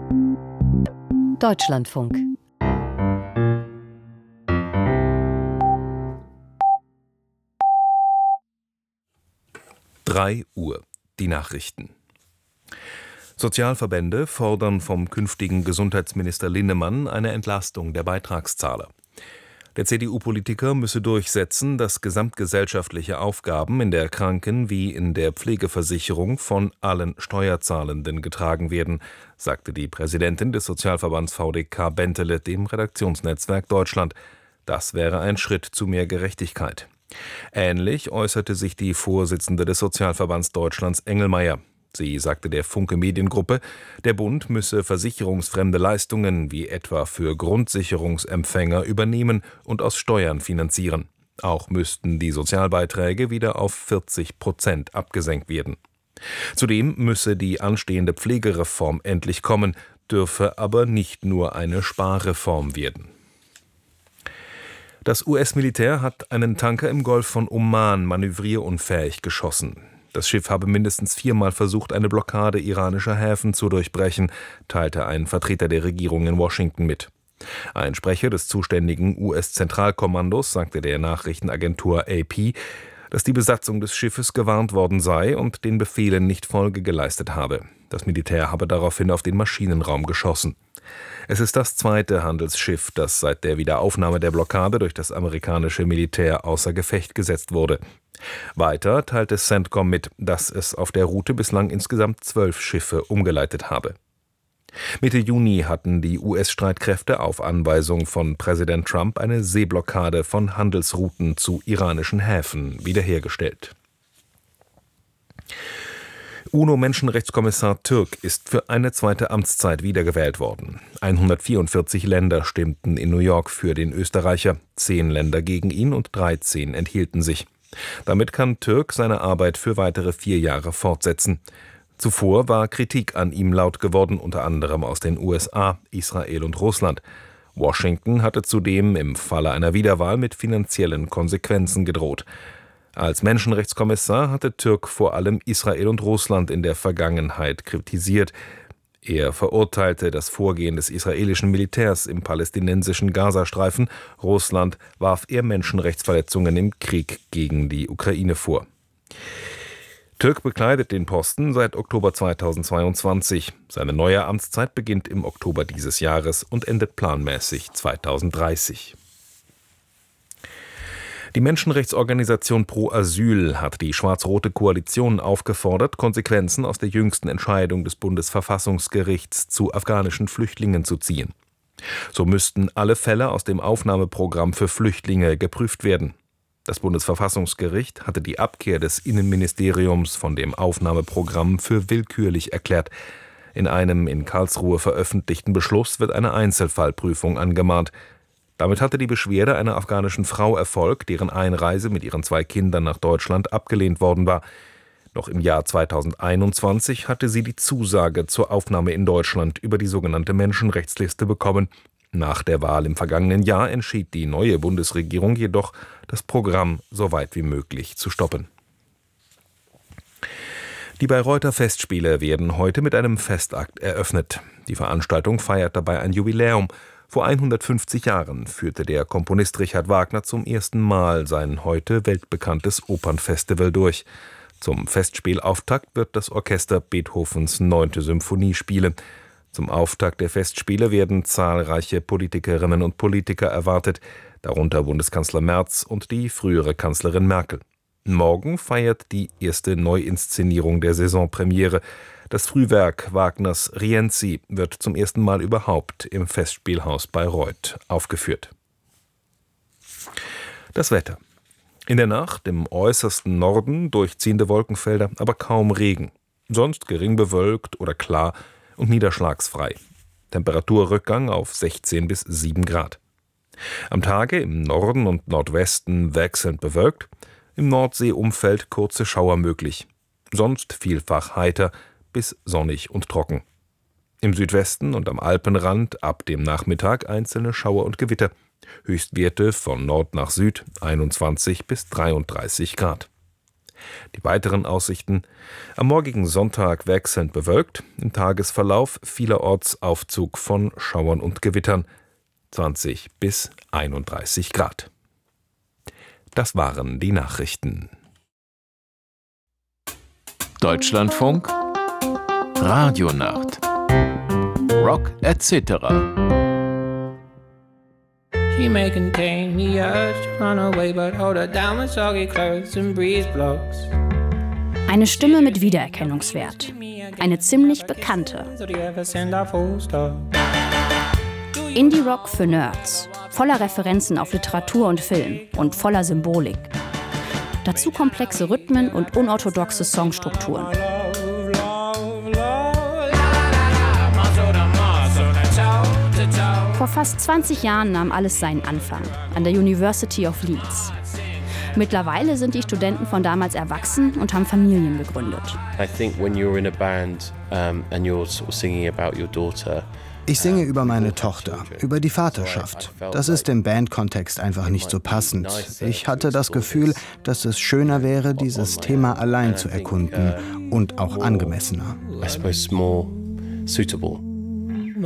Deutschlandfunk. Drei Uhr. Die Nachrichten. Sozialverbände fordern vom künftigen Gesundheitsminister Linnemann eine Entlastung der Beitragszahler. Der CDU-Politiker müsse durchsetzen, dass gesamtgesellschaftliche Aufgaben in der Kranken- wie in der Pflegeversicherung von allen Steuerzahlenden getragen werden, sagte die Präsidentin des Sozialverbands VDK Bentele dem Redaktionsnetzwerk Deutschland. Das wäre ein Schritt zu mehr Gerechtigkeit. Ähnlich äußerte sich die Vorsitzende des Sozialverbands Deutschlands Engelmeier. Sie sagte der Funke Mediengruppe, der Bund müsse versicherungsfremde Leistungen wie etwa für Grundsicherungsempfänger übernehmen und aus Steuern finanzieren. Auch müssten die Sozialbeiträge wieder auf 40% abgesenkt werden. Zudem müsse die anstehende Pflegereform endlich kommen, dürfe aber nicht nur eine Sparreform werden. Das US-Militär hat einen Tanker im Golf von Oman manövrierunfähig geschossen. Das Schiff habe mindestens 4-mal versucht, eine Blockade iranischer Häfen zu durchbrechen, teilte ein Vertreter der Regierung in Washington mit. Ein Sprecher des zuständigen US-Zentralkommandos sagte der Nachrichtenagentur AP, dass die Besatzung des Schiffes gewarnt worden sei und den Befehlen nicht Folge geleistet habe. Das Militär habe daraufhin auf den Maschinenraum geschossen. Es ist das zweite Handelsschiff, das seit der Wiederaufnahme der Blockade durch das amerikanische Militär außer Gefecht gesetzt wurde. Weiter teilte CENTCOM mit, dass es auf der Route bislang insgesamt 12 Schiffe umgeleitet habe. Mitte Juni hatten die US-Streitkräfte auf Anweisung von Präsident Trump eine Seeblockade von Handelsrouten zu iranischen Häfen wiederhergestellt. UNO-Menschenrechtskommissar Türk ist für eine zweite Amtszeit wiedergewählt worden. 144 Länder stimmten in New York für den Österreicher, 10 Länder gegen ihn und 13 enthielten sich. Damit kann Türk seine Arbeit für weitere 4 Jahre fortsetzen. Zuvor war Kritik an ihm laut geworden, unter anderem aus den USA, Israel und Russland. Washington hatte zudem im Falle einer Wiederwahl mit finanziellen Konsequenzen gedroht. Als Menschenrechtskommissar hatte Türk vor allem Israel und Russland in der Vergangenheit kritisiert. Er verurteilte das Vorgehen des israelischen Militärs im palästinensischen Gazastreifen. Russland warf er Menschenrechtsverletzungen im Krieg gegen die Ukraine vor. Türk bekleidet den Posten seit Oktober 2022. Seine neue Amtszeit beginnt im Oktober dieses Jahres und endet planmäßig 2030. Die Menschenrechtsorganisation Pro Asyl hat die schwarz-rote Koalition aufgefordert, Konsequenzen aus der jüngsten Entscheidung des Bundesverfassungsgerichts zu afghanischen Flüchtlingen zu ziehen. So müssten alle Fälle aus dem Aufnahmeprogramm für Flüchtlinge geprüft werden. Das Bundesverfassungsgericht hatte die Abkehr des Innenministeriums von dem Aufnahmeprogramm für willkürlich erklärt. In einem in Karlsruhe veröffentlichten Beschluss wird eine Einzelfallprüfung angemahnt. Damit hatte die Beschwerde einer afghanischen Frau Erfolg, deren Einreise mit ihren 2 Kindern nach Deutschland abgelehnt worden war. Noch im Jahr 2021 hatte sie die Zusage zur Aufnahme in Deutschland über die sogenannte Menschenrechtsliste bekommen. Nach der Wahl im vergangenen Jahr entschied die neue Bundesregierung jedoch, das Programm so weit wie möglich zu stoppen. Die Bayreuther Festspiele werden heute mit einem Festakt eröffnet. Die Veranstaltung feiert dabei ein Jubiläum. Vor 150 Jahren führte der Komponist Richard Wagner zum ersten Mal sein heute weltbekanntes Opernfestival durch. Zum Festspielauftakt wird das Orchester Beethovens 9. Symphonie spielen. Zum Auftakt der Festspiele werden zahlreiche Politikerinnen und Politiker erwartet, darunter Bundeskanzler Merz und die frühere Kanzlerin Merkel. Morgen feiert die erste Neuinszenierung der Saisonpremiere. Das Frühwerk Wagners Rienzi wird zum ersten Mal überhaupt im Festspielhaus Bayreuth aufgeführt. Das Wetter. In der Nacht im äußersten Norden durchziehende Wolkenfelder, aber kaum Regen. Sonst gering bewölkt oder klar und niederschlagsfrei. Temperaturrückgang auf 16 bis 7 Grad. Am Tage im Norden und Nordwesten wechselnd bewölkt, im Nordseeumfeld kurze Schauer möglich. Sonst vielfach heiter bis sonnig und trocken. Im Südwesten und am Alpenrand ab dem Nachmittag einzelne Schauer und Gewitter. Höchstwerte von Nord nach Süd 21 bis 33 Grad. Die weiteren Aussichten: am morgigen Sonntag wechselnd bewölkt, im Tagesverlauf vielerorts Aufzug von Schauern und Gewittern, 20 bis 31 Grad. Das waren die Nachrichten. Deutschlandfunk Radionacht Rock etc. She may contain the urge to run away, but hold her down with soggy clothes and breeze blocks. Eine Stimme mit Wiedererkennungswert. Eine ziemlich bekannte. Indie-Rock für Nerds. Voller Referenzen auf Literatur und Film und voller Symbolik. Dazu komplexe Rhythmen und unorthodoxe Songstrukturen. Vor fast 20 Jahren nahm alles seinen Anfang an der University of Leeds. Mittlerweile sind die Studenten von damals erwachsen und haben Familien gegründet. Ich singe über meine Tochter, über die Vaterschaft. Das ist im Bandkontext einfach nicht so passend. Ich hatte das Gefühl, dass es schöner wäre, dieses Thema allein zu erkunden und auch angemessener. I suppose more suitable.